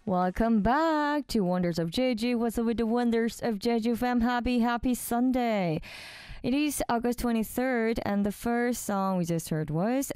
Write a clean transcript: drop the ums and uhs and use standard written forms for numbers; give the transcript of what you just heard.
Welcome back to Wonders of Jeju. What's up with the Wonders of Jeju fam? Happy Sunday. It is August 23rd, and the first song we just heard was